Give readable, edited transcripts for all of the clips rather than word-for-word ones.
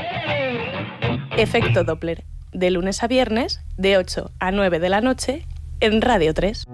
Efecto Doppler, de lunes a viernes, de 8 a 9 de la noche, en Radio 3.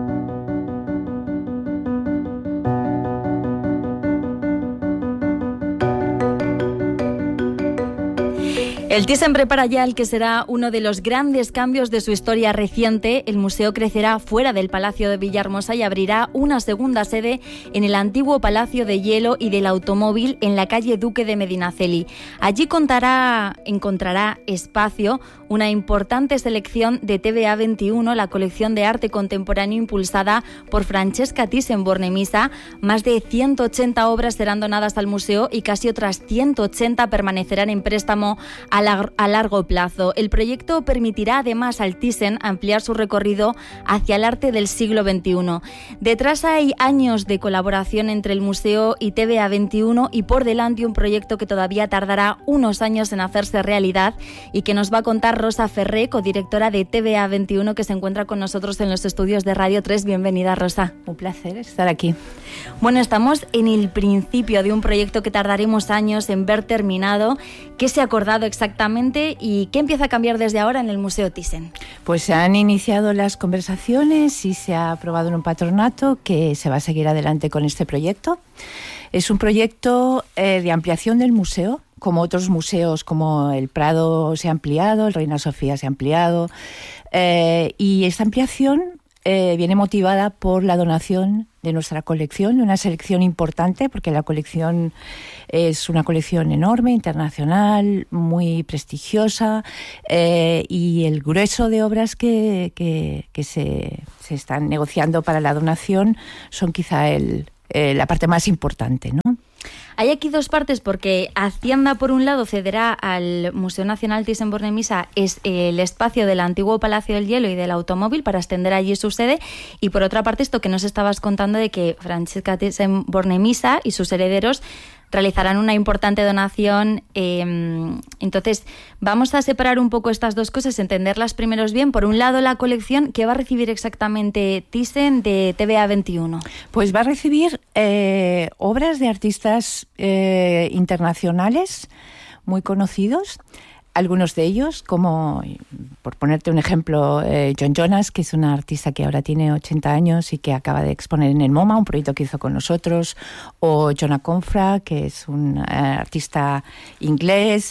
El Thyssen prepara ya el que será uno de los grandes cambios de su historia reciente. El museo crecerá fuera del Palacio de Villahermosa y abrirá una segunda sede en el antiguo Palacio de Hielo y del Automóvil en la calle Duque de Medinaceli. Allí encontrará espacio una importante selección de TVA 21, la colección de arte contemporáneo impulsada por Francesca Thyssen-Bornemisza. Más de 180 obras serán donadas al museo y casi otras 180 permanecerán en préstamo a largo plazo. El proyecto permitirá además al Thyssen ampliar su recorrido hacia el arte del siglo XXI. Detrás hay años de colaboración entre el museo y TVA 21 y por delante un proyecto que todavía tardará unos años en hacerse realidad y que nos va a contar Rosa Ferré, codirectora de TVA 21, que se encuentra con nosotros en los estudios de Radio 3. Bienvenida, Rosa. Un placer estar aquí. Bueno, estamos en el principio de un proyecto que tardaremos años en ver terminado. ¿Qué se ha acordado exactamente y qué empieza a cambiar desde ahora en el Museo Thyssen? Pues se han iniciado las conversaciones y se ha aprobado en un patronato que se va a seguir adelante con este proyecto. Es un proyecto de ampliación del museo, como otros museos, como el Prado se ha ampliado, el Reina Sofía se ha ampliado, y esta ampliación viene motivada por la donación de nuestra colección, de una selección importante, porque la colección es una colección enorme, internacional, muy prestigiosa, y el grueso de obras que se están negociando para la donación son quizá la parte más importante, ¿no? Hay aquí dos partes, porque Hacienda, por un lado, cederá al Museo Nacional Thyssen-Bornemisza el espacio del antiguo Palacio del Hielo y del Automóvil para extender allí su sede, y por otra parte esto que nos estabas contando de que Francesca Thyssen-Bornemisza y sus herederos realizarán una importante donación. Entonces, vamos a separar un poco estas dos cosas, entenderlas primero bien. Por un lado, la colección, ¿qué va a recibir exactamente Thyssen de TVA 21? Pues va a recibir obras de artistas internacionales muy conocidos. Algunos de ellos, como, por ponerte un ejemplo, John Jonas, que es una artista que ahora tiene 80 años y que acaba de exponer en el MoMA, un proyecto que hizo con nosotros, o John Aconfra, que es un artista inglés.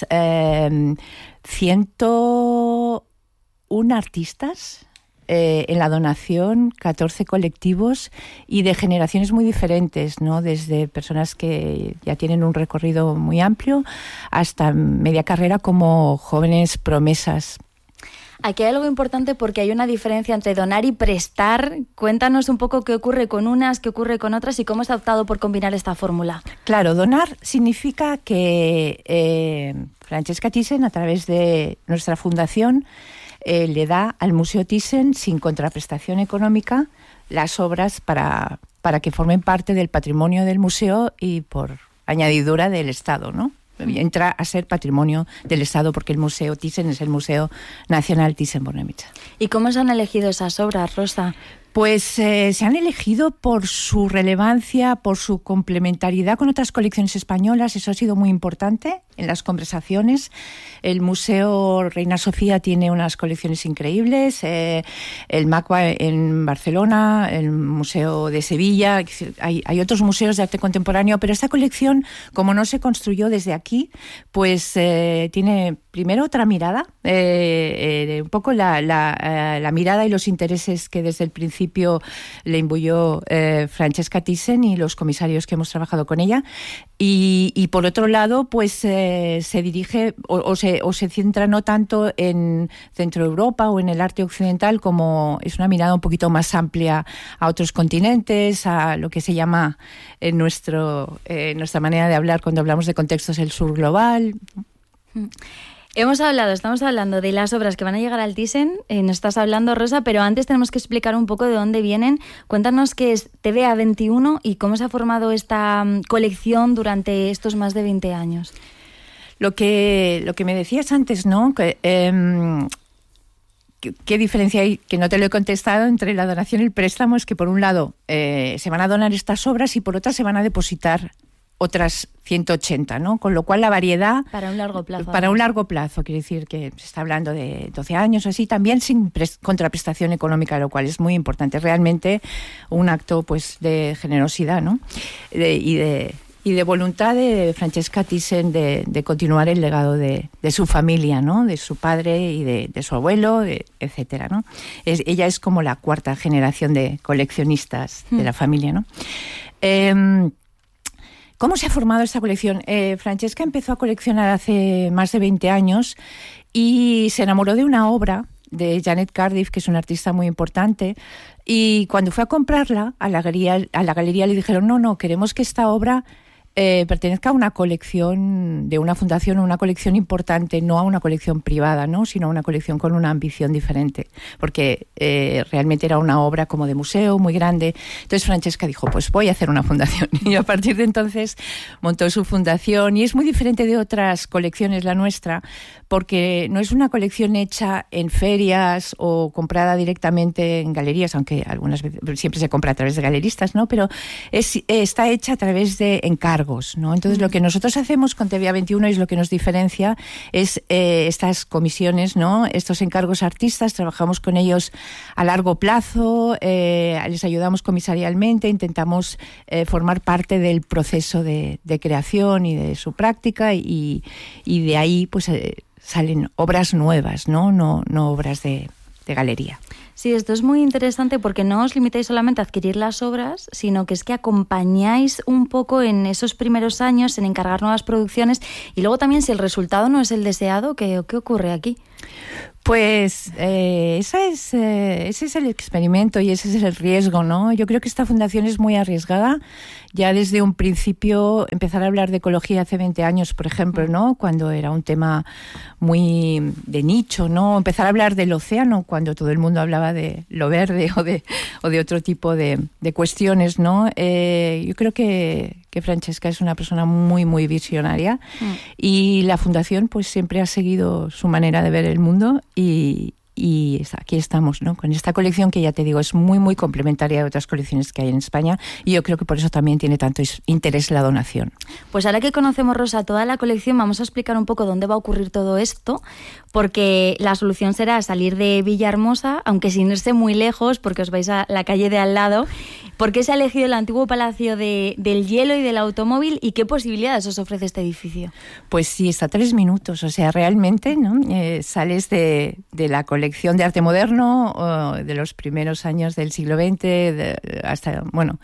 101 artistas en la donación, 14 colectivos y de generaciones muy diferentes, ¿no? Desde personas que ya tienen un recorrido muy amplio hasta media carrera como jóvenes promesas. Aquí hay algo importante porque hay una diferencia entre donar y prestar. Cuéntanos un poco qué ocurre con unas, qué ocurre con otras y cómo se ha optado por combinar esta fórmula. Claro, donar significa que Francesca Thyssen, a través de nuestra fundación, le da al Museo Thyssen, sin contraprestación económica, las obras para que formen parte del patrimonio del museo y por añadidura del Estado, ¿no? Entra a ser patrimonio del Estado porque el Museo Thyssen es el Museo Nacional Thyssen-Bornemisza. ¿Y cómo se han elegido esas obras, Rosa? Pues se han elegido por su relevancia, por su complementariedad con otras colecciones españolas. Eso ha sido muy importante en las conversaciones. El Museo Reina Sofía tiene unas colecciones increíbles, el MACBA en Barcelona, el Museo de Sevilla, hay otros museos de arte contemporáneo, pero esta colección, como no se construyó desde aquí, pues tiene primero otra mirada, un poco la mirada y los intereses que desde el principio le imbuyó Francesca Thyssen y los comisarios que hemos trabajado con ella, y por otro lado pues se dirige o se centra no tanto en Centro Europa o en el arte occidental, como es una mirada un poquito más amplia a otros continentes, a lo que se llama en nuestra manera de hablar cuando hablamos de contextos el sur global. Estamos hablando de las obras que van a llegar al Thyssen, nos estás hablando, Rosa, pero antes tenemos que explicar un poco de dónde vienen. Cuéntanos qué es TVA 21 y cómo se ha formado esta colección durante estos más de 20 años. Lo que me decías antes, ¿no? ¿Qué diferencia hay? Que no te lo he contestado entre la donación y el préstamo. Es que por un lado se van a donar estas obras y por otra se van a depositar otras 180, ¿no? Con lo cual la variedad... Para un largo plazo. Para un largo plazo, quiere decir que se está hablando de 12 años o así, también sin contraprestación económica, lo cual es muy importante. Realmente un acto pues de generosidad, ¿no? Y de voluntad de Francesca Thyssen de continuar el legado de su familia, ¿no? De su padre y de su abuelo, etcétera, ¿no? Ella es como la cuarta generación de coleccionistas de la familia, ¿no? ¿Cómo se ha formado esta colección? Francesca empezó a coleccionar hace más de 20 años y se enamoró de una obra de Janet Cardiff, que es una artista muy importante, y cuando fue a comprarla a la galería le dijeron, no, queremos que esta obra pertenezca a una colección de una fundación o una colección importante, no a una colección privada, ¿no? Sino a una colección con una ambición diferente, porque realmente era una obra como de museo muy grande. Entonces Francesca dijo, pues voy a hacer una fundación, y a partir de entonces montó su fundación, y es muy diferente de otras colecciones la nuestra, porque no es una colección hecha en ferias o comprada directamente en galerías, aunque algunas veces siempre se compra a través de galeristas, ¿no? Pero está hecha a través de encargos, ¿no? Entonces lo que nosotros hacemos con TVA 21 es lo que nos diferencia es estas comisiones, ¿no? Estos encargos a artistas, trabajamos con ellos a largo plazo, les ayudamos comisarialmente, intentamos formar parte del proceso de creación y de su práctica, y de ahí pues salen obras nuevas, no obras de galería. Sí, esto es muy interesante porque no os limitáis solamente a adquirir las obras, sino que es que acompañáis un poco en esos primeros años en encargar nuevas producciones, y luego también si el resultado no es el deseado, ¿qué ocurre aquí? Pues ese es el experimento y ese es el riesgo, ¿no? Yo creo que esta fundación es muy arriesgada. Ya desde un principio empezar a hablar de ecología hace 20 años, por ejemplo, ¿no? Cuando era un tema muy de nicho, ¿no? Empezar a hablar del océano cuando todo el mundo hablaba de lo verde o de otro tipo de cuestiones, ¿no? Yo creo que Francesca es una persona muy, muy visionaria, y la fundación pues siempre ha seguido su manera de ver el mundo, y aquí estamos, ¿no? Con esta colección que, ya te digo, es muy, muy complementaria de otras colecciones que hay en España, y yo creo que por eso también tiene tanto interés la donación. Pues ahora que conocemos, Rosa, toda la colección, vamos a explicar un poco dónde va a ocurrir todo esto, porque la solución será salir de Villahermosa, aunque sin irse muy lejos, porque os vais a la calle de al lado. ¿Por qué se ha elegido el antiguo Palacio del Hielo y del Automóvil, y qué posibilidades os ofrece este edificio? Pues sí, está a 3 minutos, o sea, realmente, ¿no? Sales de la colección de arte moderno de los primeros años del siglo XX hasta, bueno,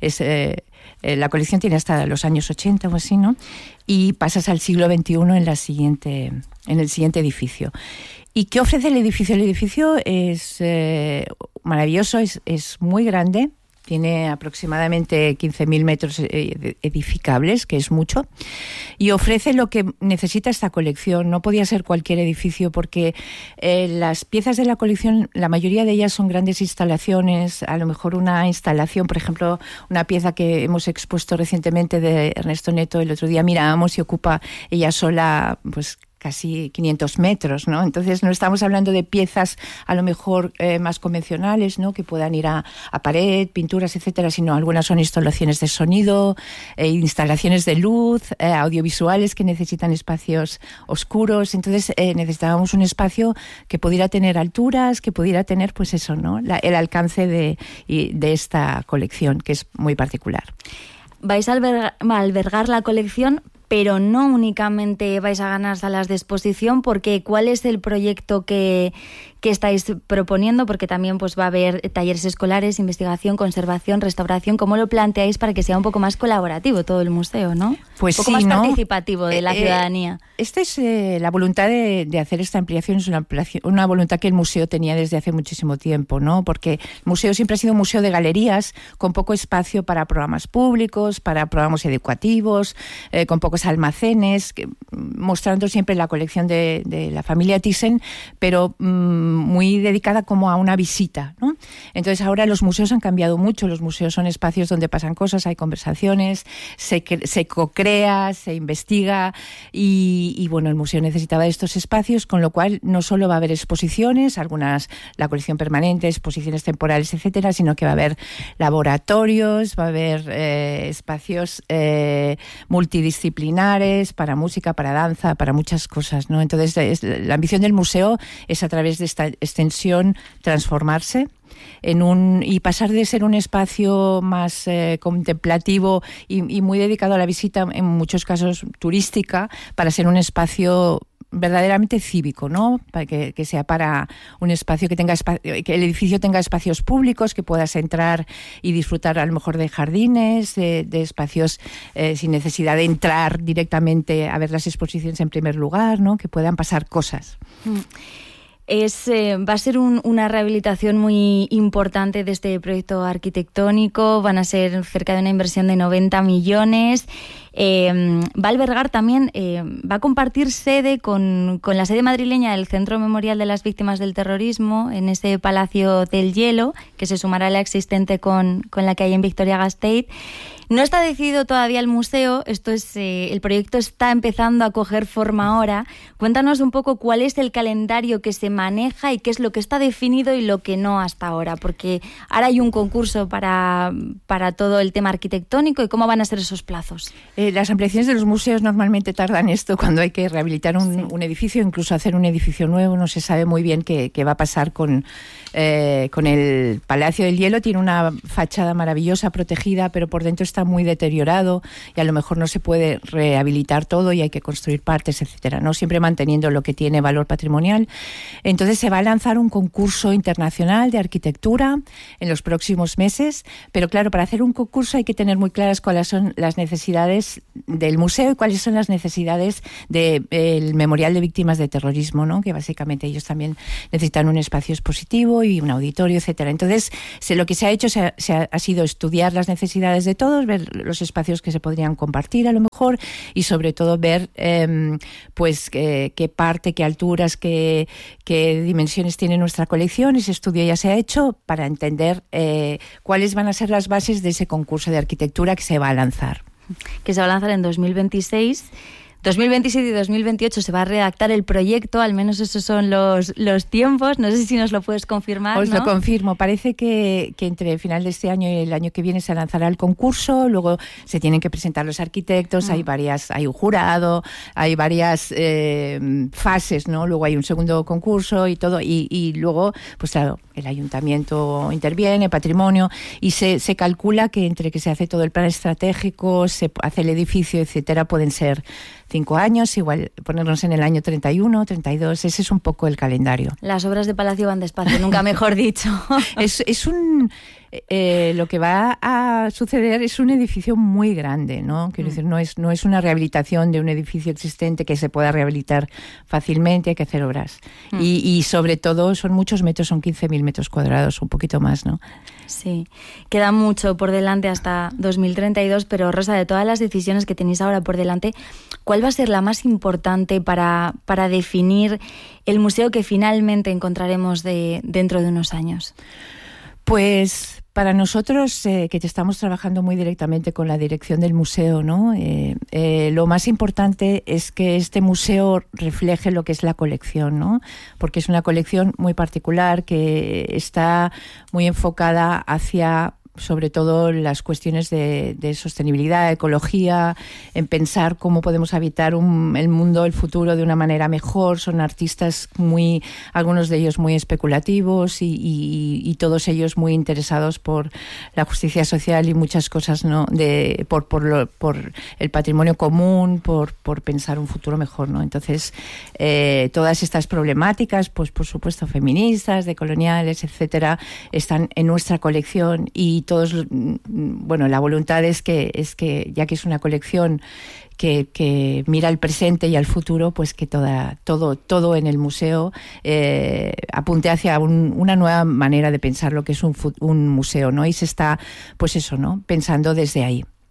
la colección tiene hasta los años 80 o así, ¿no? Y pasas al siglo XXI en el siguiente edificio. ¿Y qué ofrece el edificio? El edificio es maravilloso, es muy grande. Tiene aproximadamente 15.000 metros edificables, que es mucho, y ofrece lo que necesita esta colección. No podía ser cualquier edificio, porque las piezas de la colección, la mayoría de ellas son grandes instalaciones. A lo mejor una instalación, por ejemplo, una pieza que hemos expuesto recientemente de Ernesto Neto, el otro día mirábamos y ocupa ella sola pues casi 500 metros, ¿no? Entonces no estamos hablando de piezas a lo mejor más convencionales, ¿no? Que puedan ir a pared, pinturas, etcétera, sino algunas son instalaciones de sonido, instalaciones de luz, audiovisuales que necesitan espacios oscuros. Entonces necesitábamos un espacio que pudiera tener alturas, que pudiera tener, pues eso, ¿no? El alcance de esta colección, que es muy particular. Vais a albergar la colección, pero no únicamente vais a ganar salas de exposición, porque ¿cuál es el proyecto que estáis proponiendo? Porque también pues va a haber talleres escolares, investigación, conservación, restauración. ¿Cómo lo planteáis para que sea un poco más colaborativo todo el museo, ¿no? Pues un poco más participativo de la ciudadanía. Esta es la voluntad de hacer esta ampliación, es una voluntad que el museo tenía desde hace muchísimo tiempo, ¿no? Porque el museo siempre ha sido un museo de galerías, con poco espacio para programas públicos, para programas educativos, con pocos grandes almacenes, mostrando siempre la colección de la familia Thyssen, pero muy dedicada como a una visita, ¿no? Entonces ahora los museos han cambiado mucho. Los museos son espacios donde pasan cosas, hay conversaciones, se co-crea, se investiga y bueno, el museo necesitaba estos espacios, con lo cual no solo va a haber exposiciones, algunas, la colección permanente, exposiciones temporales, etcétera, sino que va a haber laboratorios, va a haber espacios multidisciplinares para música, para danza, para muchas cosas, ¿no? Entonces la ambición del museo es, a través de esta extensión, transformarse y pasar de ser un espacio más contemplativo y muy dedicado a la visita, en muchos casos turística, para ser un espacio verdaderamente cívico, ¿no? Para que sea para un espacio que el edificio tenga espacios públicos, que puedas entrar y disfrutar a lo mejor de jardines, de espacios sin necesidad de entrar directamente a ver las exposiciones en primer lugar, ¿no? Que puedan pasar cosas. Va a ser una rehabilitación muy importante de este proyecto arquitectónico. Van a ser cerca de una inversión de 90 millones. Va a albergar también, va a compartir sede con la sede madrileña del Centro Memorial de las Víctimas del Terrorismo, en ese Palacio del Hielo, que se sumará a la existente con la que hay en Vitoria-Gasteiz. No está decidido todavía el museo, el proyecto está empezando a coger forma ahora. Cuéntanos un poco cuál es el calendario que se maneja y qué es lo que está definido y lo que no hasta ahora, porque ahora hay un concurso para todo el tema arquitectónico, y cómo van a ser esos plazos. Las ampliaciones de los museos normalmente tardan esto cuando hay que rehabilitar un edificio, incluso hacer un edificio nuevo. No se sabe muy bien qué va a pasar con el Palacio del Hielo. Tiene una fachada maravillosa, protegida, pero por dentro está muy deteriorado y a lo mejor no se puede rehabilitar todo y hay que construir partes, etcétera, ¿no? Siempre manteniendo lo que tiene valor patrimonial. Entonces se va a lanzar un concurso internacional de arquitectura en los próximos meses, pero claro, para hacer un concurso hay que tener muy claras cuáles son las necesidades del museo y cuáles son las necesidades del Memorial de Víctimas de Terrorismo, ¿no? Que básicamente ellos también necesitan un espacio expositivo y un auditorio, etcétera. Entonces, lo que se ha hecho ha sido estudiar las necesidades de todos, ver los espacios que se podrían compartir a lo mejor y sobre todo ver pues qué parte, qué alturas, qué dimensiones tiene nuestra colección. Ese estudio ya se ha hecho para entender cuáles van a ser las bases de ese concurso de arquitectura que se va a lanzar. Que se va a lanzar en 2026. 2027 y 2028 se va a redactar el proyecto, al menos esos son los tiempos. No sé si nos lo puedes confirmar. Os ¿no? lo confirmo. Parece que entre el final de este año y el año que viene se lanzará el concurso, luego se tienen que presentar los arquitectos, hay un jurado, hay varias fases, ¿no? Luego hay un segundo concurso y todo, y luego, pues claro, el ayuntamiento interviene, patrimonio, y se calcula que entre que se hace todo el plan estratégico, se hace el edificio, etcétera, pueden ser 5 años, igual ponernos en el año 31, 32, ese es un poco el calendario. Las obras de Palacio van despacio, nunca mejor dicho. Lo que va a suceder es un edificio muy grande, ¿no? Quiero decir, no es una rehabilitación de un edificio existente que se pueda rehabilitar fácilmente, hay que hacer obras. Y sobre todo son muchos metros, son 15.000 metros cuadrados, un poquito más, ¿no? Sí, queda mucho por delante hasta 2032, pero Rosa, de todas las decisiones que tenéis ahora por delante, ¿cuál va a ser la más importante para definir el museo que finalmente encontraremos dentro de unos años? Pues para nosotros, que estamos trabajando muy directamente con la dirección del museo, ¿no? Lo más importante es que este museo refleje lo que es la colección, ¿no? Porque es una colección muy particular que está muy enfocada hacia, sobre todo, las cuestiones de sostenibilidad, ecología, en pensar cómo podemos habitar el mundo, el futuro de una manera mejor. Son artistas algunos de ellos muy especulativos y todos ellos muy interesados por la justicia social y muchas cosas, ¿no? Por el patrimonio común, por pensar un futuro mejor, ¿no? Entonces, todas estas problemáticas, pues por supuesto feministas, decoloniales, etcétera, están en nuestra colección y todos, bueno, la voluntad es que ya que es una colección que mira al presente y al futuro, pues que todo en el museo apunte hacia una nueva manera de pensar lo que es un museo, ¿no? Y se está, pues eso, ¿no? Pensando desde ahí.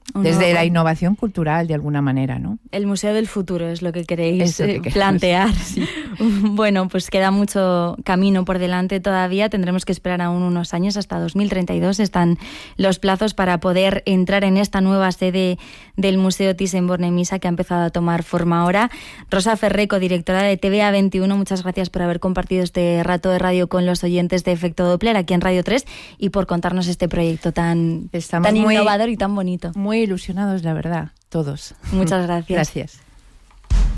Desde la innovación cultural, de alguna manera, ¿no? El Museo del Futuro es lo que queréis plantear. Sí. Bueno, pues queda mucho camino por delante todavía. Tendremos que esperar aún unos años, hasta 2032 están los plazos para poder entrar en esta nueva sede del Museo Thyssen-Bornemisza, que ha empezado a tomar forma ahora. Rosa Ferreco, directora de TVA21, muchas gracias por haber compartido este rato de radio con los oyentes de Efecto Doppler aquí en Radio 3 y por contarnos este proyecto tan innovador y tan bonito. Muy ilusionados, la verdad, todos. Muchas gracias. Gracias.